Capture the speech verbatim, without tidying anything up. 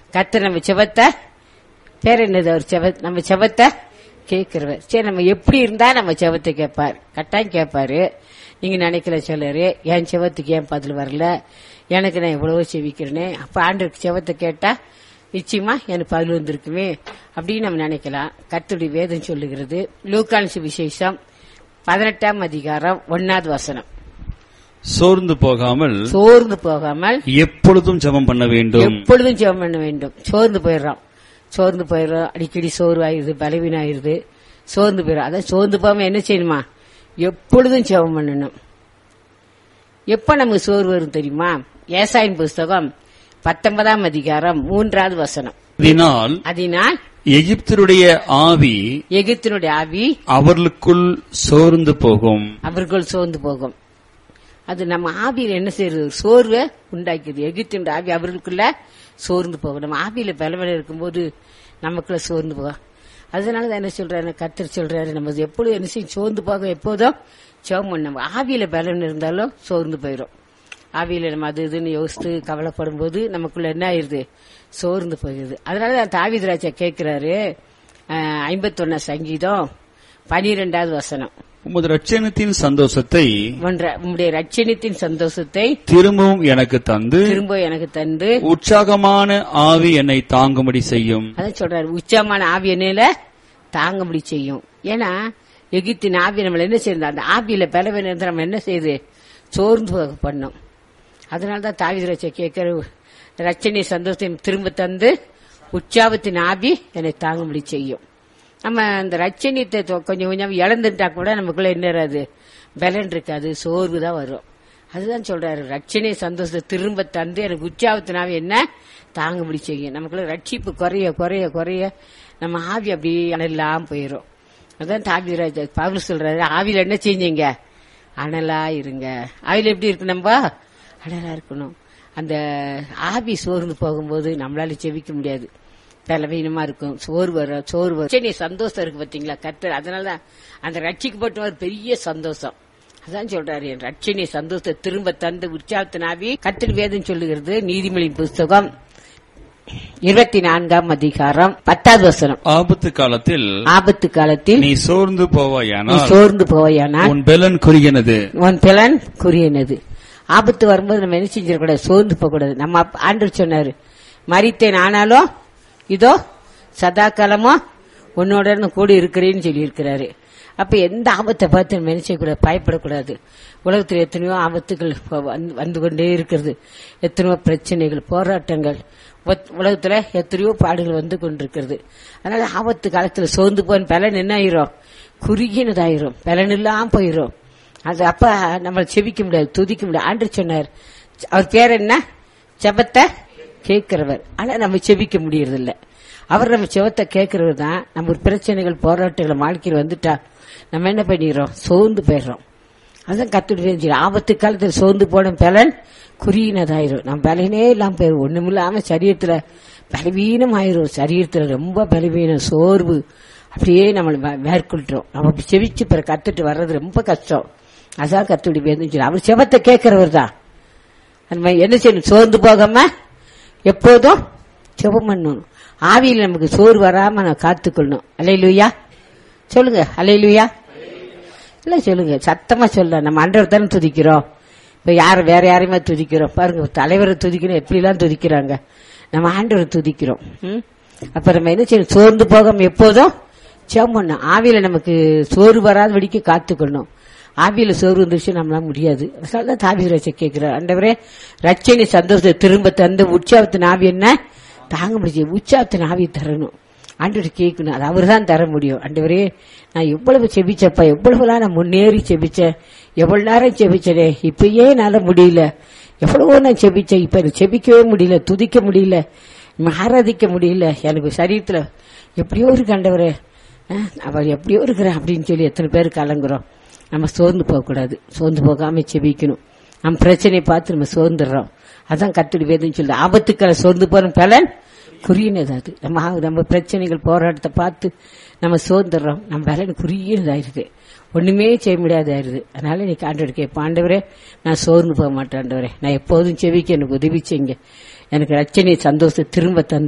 கர்த்தர் நம்ம செபத்தை பேர் என்னது, அவர் செப நம்ம செபத்தை கேட்கிறவர். சரி, நம்ம எப்படி இருந்தா நம்ம செபத்தை கேட்பார்? கட்டாயம் கேட்பாரு. நீங்க நினைக்கல சிலரு, என் செபத்துக்கு ஏன் பதில் வரல, எனக்கு நான் எவ்வளவோ செவிக்கிறேனே, அப்ப ஆண்டவருக்கு செபத்தை கேட்டா நிச்சயமா எனக்கு பதில் வந்திருக்குமே அப்படின்னு நம்ம நினைக்கலாம். கர்த்தருடைய வேதம் சொல்லுகிறது, லூக்கான சுவிசேஷம் பதினெட்டாம் அதிகாரம் ஒன்னாவது வசனம், சோர்ந்து போகாமல் சோர்ந்து போகாமல் எப்பொழுதும் ஜெபம் பண்ண வேண்டும். எப்பொழுதும் ஜெபம் பண்ண வேண்டும். சோர்ந்து போயிடுறோம், சோர்ந்து போயிடுறோம், அடிக்கடி சோர்வாயிருது, பலவீனாயிருது, சோர்ந்து போயிடும். அதான் சோர்ந்து போகாம என்ன செய்யணுமா, எப்பொழுதும் ஜெபம் பண்ணணும். எப்ப நமக்கு சோர்வு வரும் தெரியுமா? ஏசாயின் புஸ்தகம் பத்தொன்பதாம் அதிகாரம் மூன்றாவது வசனம், அதனால் அதனால் எகிப்தருடைய ஆவி எகிப்தினுடைய ஆவி அவர்களுக்குள் சோர்ந்து போகும். அவர்கள் சோர்ந்து போகும். அது நம்ம ஆவியில என்ன செய்யுது, சோர்வை உண்டாக்கிது. எகிப்தினுடைய ஆவி அவர்களுக்குள்ள சோர்ந்து போகும். நம்ம ஆவியில பலவீனம் இருக்கும்போது நமக்குள்ள சோர்ந்து போகும். அதனாலதான் என்ன சொல்றாரு கர்த்தர் சொல்றாரு, நம்ம எப்பொழுதும் என்ன செய்யும், சோர்ந்து போக எப்போதும் ஜெபம் பண்ணணும். ஆவியில பலவீனம் இருந்தாலும் சோர்ந்து போயிடும். ஆவியில நம்ம அது இதுன்னு யோசித்து கவலைப்படும் போது நமக்குள்ள என்ன ஆயிருது, சோர்ந்து போயிருது. அதனால தாவீது ராஜா கேட்கிறாரு, ஐம்பத்தி ஒன்னா சங்கீதம் பனிரெண்டாவது வசனம், உமது ரட்சணத்தின் சந்தோஷத்தை உம்முடைய ரட்சணத்தின் சந்தோஷத்தை திரும்பவும் எனக்கு தந்து திரும்ப எனக்கு தந்து உற்சாகமான ஆவி என்னை தாங்கும்படி செய்யும். அதான் சொல்றாரு, உச்சமான ஆவி என்னையில தாங்கும்படி செய்யும். ஏன்னா எகிப்தின் ஆவி நம்மள என்ன செய்யுது, அந்த ஆவியில பலவீனம் இருந்தா நம்ம என்ன செய்யுது, சோர்ந்து போக பண்ணும். அதனாலதான் தாவீது ராஜா கேட்கிற, ரட்சணை சந்தோஷத்தை திரும்ப தந்து உற்சாகத்தின் ஆவி என்னை தாங்கும்படி செய்யும். நம்ம அந்த ரட்சணியத்தை கொஞ்சம் கொஞ்சம் இழந்துட்டா கூட நமக்குள்ள என்ன இருக்காது, பலன் இருக்காது, சோர்வு தான் வரும். அதுதான் சொல்றாரு, ரட்சணை சந்தோஷத்தை திரும்ப தந்து எனக்கு உற்சாகத்தினாவே என்ன தாங்கும்படி செய்யும். நமக்குள்ள ரட்சிப்பு குறைய குறைய குறைய நம்ம ஆவி அப்படி அனலாம் போயிடும். அதான் தாவீது ராஜா பவுல் சொல்றாரு, ஆவியில என்ன செஞ்சீங்க, அனலா இருங்க. ஆவியில எப்படி இருக்கு, நம்ம அனலா இருக்கணும். அந்த ஆவி சோர்ந்து போகும்போது நம்மளால செவிக்க முடியாது, பலவீனமா இருக்கும், சோறு வரும், சோறு வரும். சந்தோஷம் இருக்கு பாத்தீங்களா கர்த்தர். அதனாலதான் அந்த ரட்சிக்கப்பட்ட ஒரு பெரிய சந்தோஷம். அதான் சொல்றாரு, என் ரட்சணை சந்தோஷத்தை திரும்ப தந்து உற்சாகத்தினாவி. கர்த்தர் வேதம் சொல்லுகிறது, நீதிமொழியின் புஸ்தகம் இருபத்தி நான்காம் அதிகாரம் பத்தாவது வசனம், ஆபத்து காலத்தில் ஆபத்து காலத்தில் நீ சோர்ந்து போவாயானால் சோர்ந்து போவாயானால் உன் பலன் குறுகினது உன் பலன் குறுகினது. ஆபத்து வரும்போது நம்ம என்ன செஞ்சிடக்கூடாது, சோர்ந்து போக கூடாது. நம்ம ஆண்டவர் சொன்னாரு, மரித்தேன் ஆனாலும் இதோ சதா காலமோ உன்னோட கூடி இருக்கிறேன்னு சொல்லி இருக்கிறாரு. அப்ப எந்த ஆபத்தை பார்த்து நம்ம என்ன செய்யக்கூடாது, பயப்படக்கூடாது. உலகத்தில் எத்தனையோ ஆபத்துகள் வந்து கொண்டே இருக்கிறது, எத்தனையோ பிரச்சனைகள், போராட்டங்கள், உலகத்துல எத்தனையோ பாடுகள் வந்து கொண்டிருக்கிறது. அதனால ஆபத்து காலத்துல சோர்ந்து போன பலன் என்ன ஆயிரும், குறுகினதாயிரும், பலன் இல்லாம போயிரும். அது அப்ப நம்மள செபிக்க முடியாது, துதிக்க முடியாது. ஆண்டவர் சொன்னார், அவர் பேர் என்ன, ஜெபத்தை கேட்கிறவர். ஆனா நம்ம செபிக்க முடியறது இல்ல. அவர் நம்ம செபத்தை கேட்கறவர் தான். நம்ம ஒரு பிரச்சனைகள் போராட்டங்கள் வாழ்க்கையில் வந்துட்டா நம்ம என்ன பண்ணிடுறோம், சோர்ந்து போயிடுறோம். அதான் கத்துட்டு ஆபத்து காலத்துல சோர்ந்து போன பலன் குறியினதாயிரும். நம்ம பலனே இல்லாம போயிடும், ஒண்ணுமில்லாம சரீரத்துல பலவீனம் ஆயிரும், சரீரத்துல ரொம்ப பலவீனம், சோர்வு அப்படியே நம்மளை மேற்கொள்றோம். நம்ம செவிச்சு பிற கத்துட்டு வர்றது ரொம்ப கஷ்டம். அதான் கத்துடி வேணும். அவர் செபத்தை கேட்கிறவர் தான். என்ன செய்யணும், சோர்ந்து போகாம எப்போதும் செபம் பண்ணணும். ஆவியில் நமக்கு சோறு வராம நான் காத்துக்கொள்ளணும். அல்லேலூயா சொல்லுங்க, அல்லேலூயா இல்ல சொல்லுங்க, சத்தமா சொல்ல. நம்ம ஆண்டவர் தானே துதிக்கிறோம். இப்ப யார வேற யாரையுமே துதிக்கிறோம் பாருங்க, தலைவரை துதிக்கணும், எப்படி எல்லாம் துதிக்கிறாங்க, நம்ம ஆண்டவரை துதிக்கிறோம். அப்ப நம்ம என்ன செய்யணும், சோர்ந்து போகாம எப்போதும் செபம் பண்ணணும். ஆவியில நமக்கு சோறு வராத வடிக்க காத்துக்கொள்ளணும். ஆவியில சோறு வந்துருச்சு நம்மளால முடியாது. அதனாலதான் தாவீது ராஜா கேட்கிறார், ஆண்டவரே ரட்சணை சந்தோஷத்தை திரும்ப தந்து உற்சாகத்தின் ஆவி என்ன தாங்க முடியும், உற்சாகத்தின் ஆவி தரணும். ஆண்டவர் கேட்கணும், அது அவர் தான் தர முடியும். ஆண்டவரே நான் எவ்வளவு செபிச்சப்பா, எவ்வளவுலாம் நான் முன்னேறி செபிச்சேன், எவ்வளவு நேரம் செபிச்சனே, இப்பயே என்னால முடியல, எவ்வளவோ நான் செபிச்சேன், இப்ப எனக்கு செபிக்கவே முடியல, துதிக்க முடியல, ஆராதிக்க முடியல, எனக்கு சரீரத்துல எப்படியோ இருக்கு ஆண்டவரே, அவர் எப்படியோ இருக்கிறேன் அப்படின்னு சொல்லி எத்தனை பேர் கலங்குறோம். நம்ம சோர்ந்து போக கூடாது, சோர்ந்து போகாம செபிக்கணும். நம்ம பிரச்சனையை பார்த்து நம்ம சோர்ந்துடுறோம். அதான் கர்த்தருடைய வேதம் சொல்லுது, ஆபத்துக்களை சோர்ந்து போற பலன் குறியினது. அது நம்ம நம்ம பிரச்சனைகள் போராட்டத்தை பார்த்து நம்ம சோர்ந்துடுறோம், நம்ம பலன் குறியினதாயிருது, ஒண்ணுமே செய்ய முடியாதாயிருது. அதனால இன்னைக்கு ஆண்டவர் கேட்போம், ஆண்டவரே நான் சோர்ந்து போக மாட்டேன், ஆண்டவரே நான் எப்போதும் செவிக்க எனக்கு உதவி செய்யுங்க, எனக்கு ரட்சணை சந்தோஷத்தை திரும்ப தந்து